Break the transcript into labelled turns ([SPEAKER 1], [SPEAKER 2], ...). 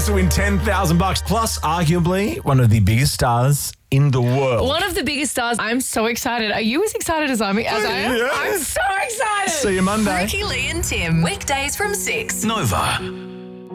[SPEAKER 1] to win $10,000 plus arguably one of the biggest stars in the world.
[SPEAKER 2] One of the biggest stars. I'm so excited. Are you as excited as I am?
[SPEAKER 1] Yeah.
[SPEAKER 2] I'm so excited.
[SPEAKER 1] See you Monday.
[SPEAKER 3] Ricky, Lee and Tim. Weekdays from 6.
[SPEAKER 4] Nova.